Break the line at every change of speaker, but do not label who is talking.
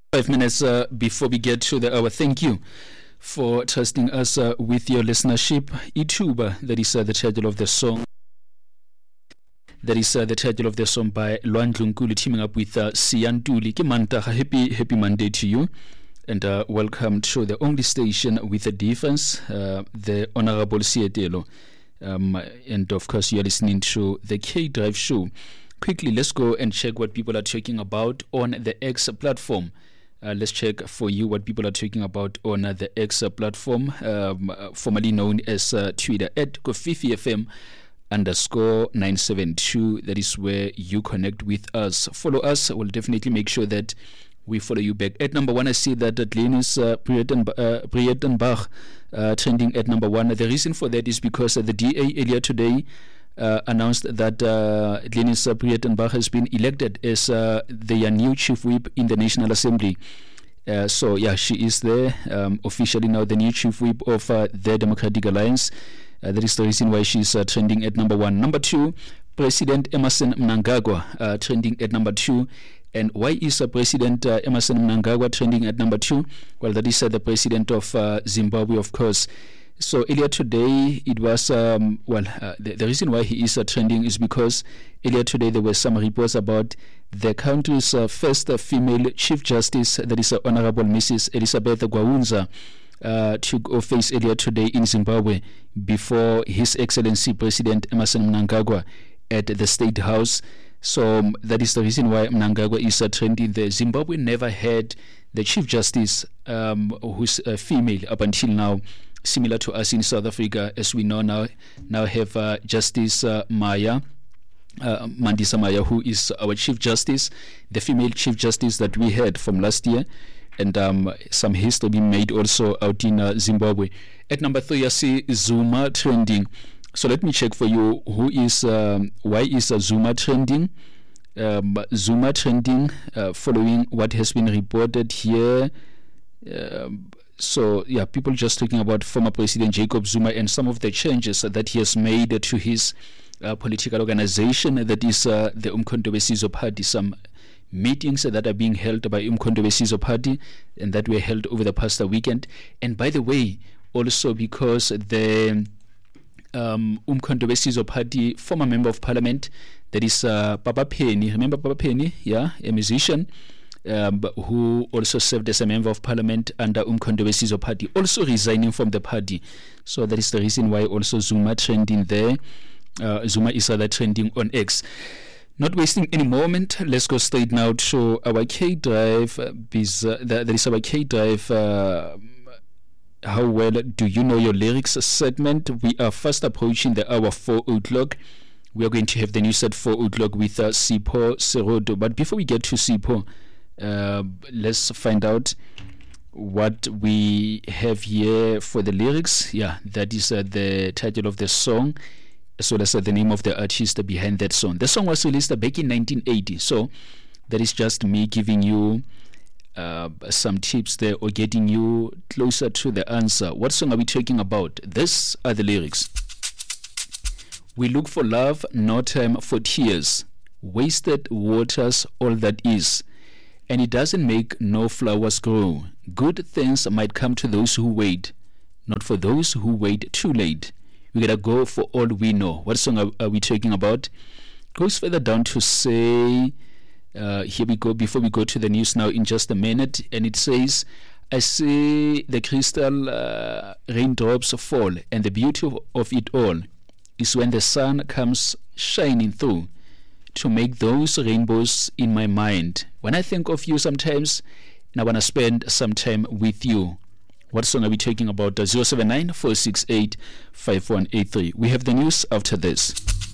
5 minutes before we get to the hour. Thank you for trusting us with your listenership. Ituba, that is the title of the song. That is the title of the song by Lwandle Nkulu teaming up with Siyantuli. Happy Monday to you, and welcome to the only station with a difference, the Honorable Sietelo. And of course, you are listening to the K Drive Show. Quickly, let's go and check what people are talking about on the X platform. Let's check for you what people are talking about on the X platform, formerly known as Twitter, at @KofifyFM_972. That is where you connect with us. Follow us. We'll definitely make sure that we follow you back. At number one, I see that Glenis Breitenbach trending at number one. The reason for that is because the DA earlier today announced that Glenis Breitenbach has been elected as their new chief whip in the National Assembly. So she is there officially now, the new chief whip of the Democratic Alliance. That is the reason why she's trending at number one. Number two, President Emmerson Mnangagwa trending at number two. And why is President Emmerson Mnangagwa trending at number two? Well, that is the president of Zimbabwe, of course. So earlier today, it was, the reason why he is trending is because earlier today there were some reports about the country's first female Chief Justice, that is Honorable Mrs. Elizabeth Gwawunza, took office earlier today in Zimbabwe before His Excellency President Emmerson Mnangagwa at the State House. So that is the reason why Mnangagwa is trending there. Zimbabwe never had the Chief Justice who's female up until now. Similar to us in South Africa, as we know now have Justice Maya, Mandisa Maya, who is our Chief Justice, the female Chief Justice that we had from last year, and some history being made also out in Zimbabwe. At number three, I see Zuma trending. So let me check for you why is Zuma trending? Zuma trending following what has been reported here. So people just talking about former President Jacob Zuma and some of the changes that he has made to his political organization, that is the Umkhonto weSizwe Party. Some meetings that are being held by Umkhonto weSizwe Party and that were held over the past weekend. And by the way, also because the Umkhonto weSizwe Party former member of parliament, that is Papa Penny, remember Papa Penny, a musician, who also served as a member of parliament under Umkhonto weSizwe Party, also resigning from the party. So that is the reason why also Zuma trending there. Zuma is rather trending on X. Not wasting any moment, let's go straight now to our K Drive. That is our K Drive. How well do you know your lyrics segment? We are fast approaching the hour 4 o'clock. We are going to have the news at 4 o'clock with Sipho Serodo. But before we get to Sipho, let's find out what we have here for the lyrics. That is the title of the song, as well as the name of the artist behind that song. The song was released back in 1980, so that is just me giving you some tips there, or getting you closer to the answer. What song are we talking about? These are the lyrics. We look for love, no time for tears. Wasted waters, all that is. And it doesn't make no flowers grow. Good things might come to those who wait, not for those who wait too late. We gotta go for all we know. What song are we talking about? Goes further down to say, here we go, before we go to the news now in just a minute, and it says, I see the crystal raindrops fall, and the beauty of it all is when the sun comes shining through to make those rainbows in my mind. When I think of you sometimes, and I want to spend some time with you. What song are we talking about? 079-468-5183. We have the news after this.